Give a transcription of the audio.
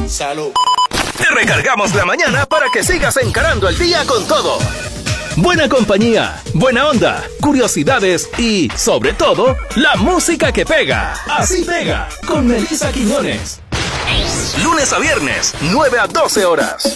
Salud. Te recargamos la mañana para que sigas encarando el día con todo. Buena compañía, buena onda, curiosidades y, sobre todo, la música que pega. Así pega, con Melissa Quiñones. Lunes a viernes, 9 a 12 horas.